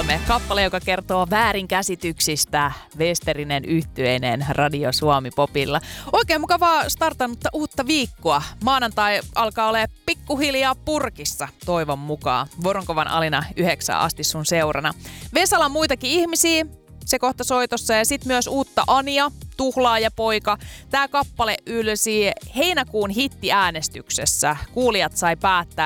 3. Kappale, joka kertoo väärinkäsityksistä Westerinen yhtyeinen Radio Suomi Popilla. Oikein mukavaa startannutta uutta viikkoa. Maanantai alkaa olla pikkuhiljaa purkissa, toivon mukaan. Voronkovan Alina 9 asti sun seurana. Vesala on muitakin ihmisiä, se kohta soitossa, ja sitten myös uutta Ania, Tuhlaajapoika. Tämä kappale ylsi heinäkuun hittiäänestyksessä. Kuulijat sai päättää